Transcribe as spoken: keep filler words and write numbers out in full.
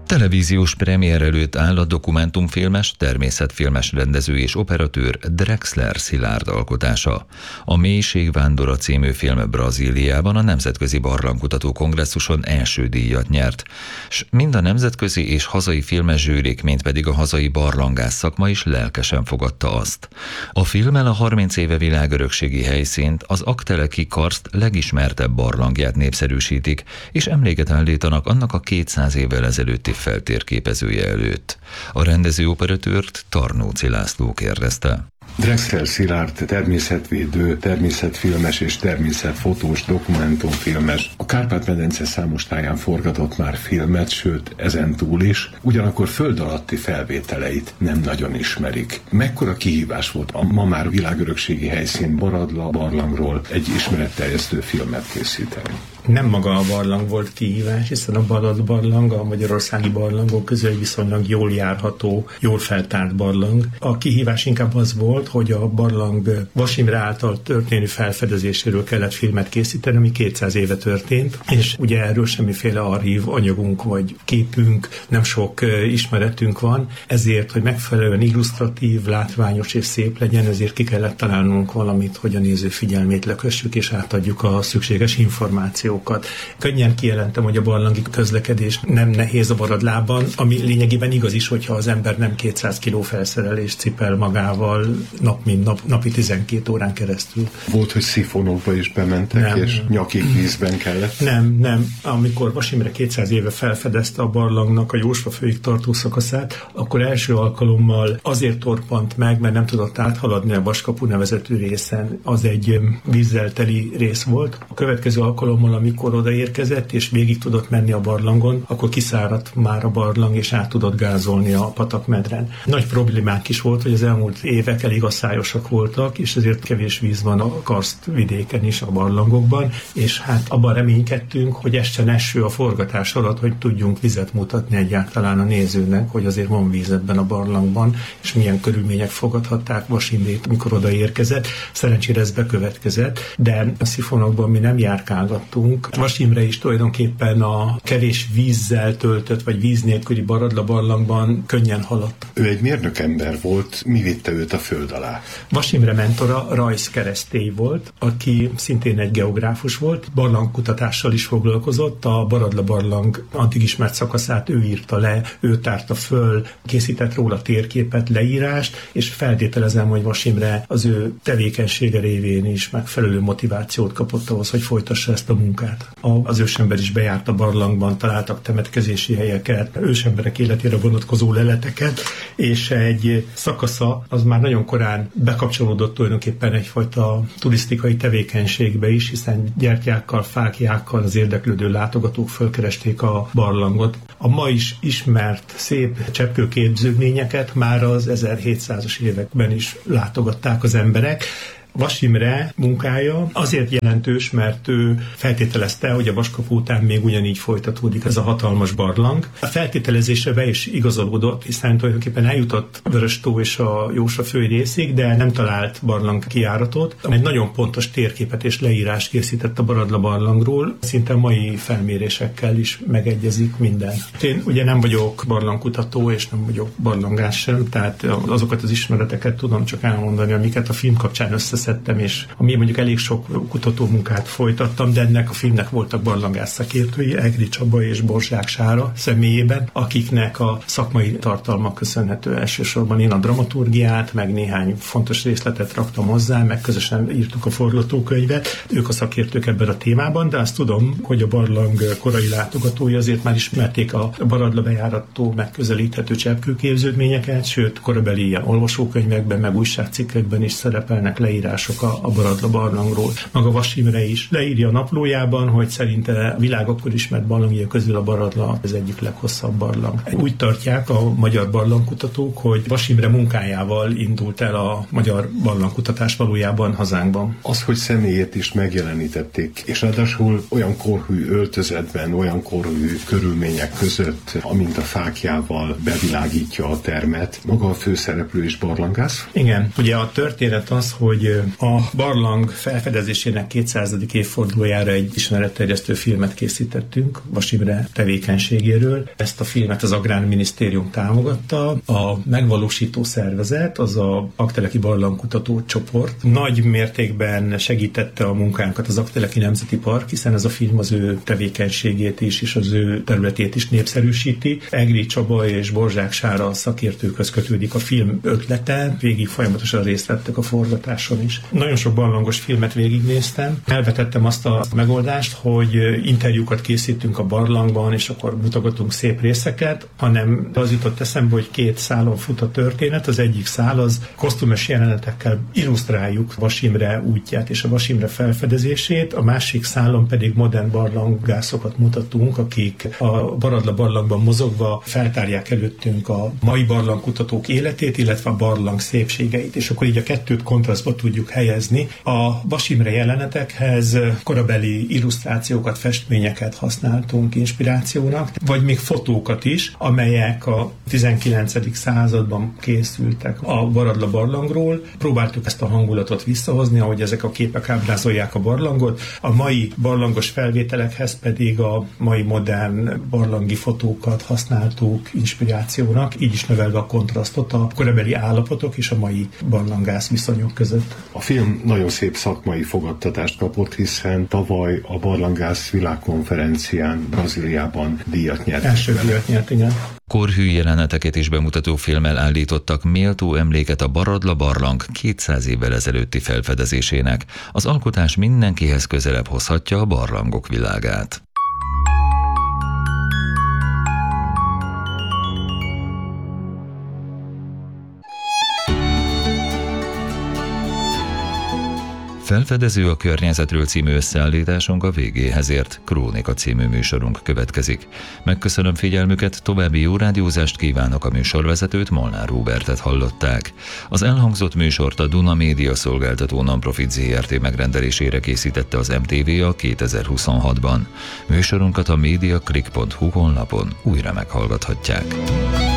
Televíziós premier előtt áll a dokumentumfilmes, természetfilmes rendező és operatőr Drexler Szilárd alkotása. A Mélységvándora című film Brazíliában a Nemzetközi Barlangkutató Kongresszuson első díjat nyert, s mind a nemzetközi és hazai filmes zsűrik, mint pedig a hazai barlangász szakma is lelkesen fogadta azt. A filmmel a harminc éve világörökségi helyszínt, az Aggteleki karszt legismertebb barlangját népszerűsítik, és emléket állítanak annak a kétszáz évvel ezelőtti feltérképezője előtt. A rendező operatőrt Tarnóci László kérdezte. Drexler Szilárd természetvédő, természetfilmes és természetfotós, dokumentumfilmes. A Kárpát-medence számos táján forgatott már filmet, sőt ezen túl is, ugyanakkor föld alatti felvételeit nem nagyon ismerik. Mekkora kihívás volt a ma már világörökségi helyszín Baradla barlangról egy ismeretterjesztő filmet készíteni? Nem maga a barlang volt kihívás, hiszen a Baradla barlang a magyarországi barlangok közül egy viszonylag jól járható, jól feltárt barlang. A kihívás inkább az volt, hogy a barlang Vas Imre által történő felfedezéséről kellett filmet készíteni, ami kétszáz éve történt, és ugye erről semmiféle archív anyagunk vagy képünk, nem sok ismeretünk van, ezért, hogy megfelelően illusztratív, látványos és szép legyen, ezért ki kellett találnunk valamit, hogy a néző figyelmét lekössük és átadjuk a szükséges információt. Könnyen kijelentem, hogy a barlangi közlekedés nem nehéz a Baradlában, ami lényegében igaz is, hogyha az ember nem kétszáz kiló felszerelést cipel magával nap mint nap, napi tizenkét órán keresztül. Volt, hogy szifonokba is bementek, nem, és nyakig vízben kellett? Nem, nem. Amikor Vas Imre kétszáz éve felfedezte a barlangnak a Jósva főig tartó szakaszát, akkor első alkalommal azért torpant meg, mert nem tudott áthaladni a Vaskapu nevezetű részen. Az egy vízzel teli rész volt. A következő alkalommal, amikor odaérkezett, és végig tudott menni a barlangon, akkor kiszáradt már a barlang, és át tudott gázolni a patakmedren. Nagy problémák is volt, hogy az elmúlt évek elég asszályosak voltak, és ezért kevés víz van a karsztvidéken is, a barlangokban, és hát abban reménykedtünk, hogy essen eső a forgatás alatt, hogy tudjunk vizet mutatni egyáltalán a nézőnek, hogy azért van víz ebben a barlangban, és milyen körülmények fogadhatták Vas Imrét, mikor odaérkezett. Szerencsére ez bekövetkezett, de a szifonokban mi nem járkálgattunk. Vas Imre is tulajdonképpen a kevés vízzel töltött, vagy víz nélküli Baradla barlangban könnyen haladt. Ő egy mérnökember volt, mi vitte őt a föld alá? Vas Imre mentora Rajsz Keresztély volt, aki szintén egy geográfus volt, barlangkutatással is foglalkozott, a Baradla barlang addig ismert szakaszát ő írta le, ő tárta föl, készített róla térképet, leírást, és feltételezem, hogy Vas Imre az ő tevékenysége révén is megfelelő motivációt kapott ahhoz, hogy folytassa ezt a munkát. Az ősember is bejárt a barlangban, találtak temetkezési helyeket, ősemberek életére vonatkozó leleteket, és egy szakasza az már nagyon korán bekapcsolódott tulajdonképpen egyfajta turisztikai tevékenységbe is, hiszen gyertyákkal, fáklyákkal az érdeklődő látogatók fölkeresték a barlangot. A ma is ismert szép cseppkőképződményeket már az ezerhétszázas években is látogatták az emberek. Vas Imre munkája azért jelentős, mert ő feltételezte, hogy a Vaskapu után még ugyanígy folytatódik ez a hatalmas barlang. A feltételezésre be is igazolódott, hiszen tulajdonképpen eljutott Vöröstó és a Jósva fő részig, de nem talált barlang kijáratot. Egy nagyon pontos térképet és leírás készített a Baradla barlangról, szinte mai felmérésekkel is megegyezik minden. Én ugye nem vagyok barlangkutató, és nem vagyok barlangász sem, tehát azokat az ismereteket tudom csak elmondani, amiket a film kapcsán összeszedtem, és ami mondjuk elég sok kutatómunkát folytattam, de ennek a filmnek voltak barlangász szakértői, Egri Csaba és Borzsák Sára személyében, akiknek a szakmai tartalma köszönhető elsősorban. Én a dramaturgiát, meg néhány fontos részletet raktam hozzá, meg közösen írtuk a forgatókönyvet. Ők a szakértők ebben a témában, de azt tudom, hogy a barlang korai látogatói azért már ismerték a Baradla bejárattól megközelíthető cseppkőképződményeket, sőt, korabeli ilyen olvasókönyvekben, meg újságcikkekben is szerepelnek leírások a, a Baradla barlangról. Maga Vas Imre is leírja a naplójában, hogy szerinte a világ akkor ismert barlangjai közül a Baradla az egyik leghosszabb barlang. Úgy tartják a magyar barlangkutatók, hogy Vas Imre munkájával indult el a magyar barlangkutatás valójában hazánkban. Az, hogy személyét is megjelenítették, és ráadásul olyan korhű öltözetben, olyan korhű körülmények között, amint a fáklyával bevilágítja a termet, maga a főszereplő is barlangász? Igen, ugye a történet az, hogy a barlang felfedezésének kétszázadik évfordulójára egy ismeretterjesztő filmet készítettünk Vas Imre tevékenységéről. Ezt a filmet az Agrárminisztérium támogatta. A megvalósító szervezet, az a Aggteleki Barlangkutató Csoport nagy mértékben segítette a munkánkat az Aggteleki Nemzeti Park, hiszen ez a film az ő tevékenységét is, és az ő területét is népszerűsíti. Egri Csaba és Borzsák Sára szakértőkhöz kötődik a film ötlete, végig folyamatosan részt vettek a forgatáson is. Nagyon sok barlangos filmet végignéztem. Elvetettem azt a megoldást, hogy interjúkat készítünk a barlangban, és akkor mutogatunk szép részeket, hanem az jutott eszembe, hogy két szálon fut a történet. Az egyik szál az kosztümös jelenetekkel illusztráljuk Vas Imre útját és a Vas Imre felfedezését, a másik szálon pedig modern barlanggászokat mutatunk, akik a Baradla barlangban mozogva feltárják előttünk a mai barlangkutatók életét, illetve a barlang szépségeit, és akkor így a kettőt kontrasztba tudjuk helyezni. A Vas Imre jelenetekhez korabeli illusztrációkat, festményeket használtunk inspirációnak, vagy még fotókat is, amelyek a tizenkilencedik században készültek a Baradla barlangról. Próbáltuk ezt a hangulatot visszahozni, ahogy ezek a képek ábrázolják a barlangot. A mai barlangos felvételekhez pedig a mai modern barlangi fotókat használtuk inspirációnak, így is növelve a kontrasztot a korabeli állapotok és a mai barlangász viszonyok között. A film nagyon szép szakmai fogadtatást kapott, hiszen tavaly a Barlangász világkonferencián Brazíliában díjat nyert. Első díjat nyert, igen. Korhű jeleneteket is bemutató filmmel állítottak méltó emléket a Baradla barlang kétszáz évvel ezelőtti felfedezésének. Az alkotás mindenkihez közelebb hozhatja a barlangok világát. Felfedező a környezetről című összeállításunk a végéhez ért, Krónika című műsorunk következik. Megköszönöm figyelmüket, további jó rádiózást kívánok, a műsorvezetőt, Molnár Róbertet hallották. Az elhangzott műsort a Duna Média Szolgáltató Nonprofit zé er té megrendelésére készítette az em té vé a kétezer-huszonhatban. Műsorunkat a mediaclick pont hu honlapon újra meghallgathatják.